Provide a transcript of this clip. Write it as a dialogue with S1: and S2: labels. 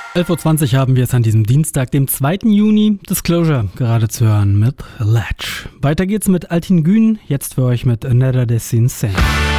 S1: 11.20 Uhr haben wir es an diesem Dienstag, dem 2. Juni, Disclosure, gerade zu hören mit Latch. Weiter geht's mit Altin Gün, jetzt für euch mit Nera Dessin Sen.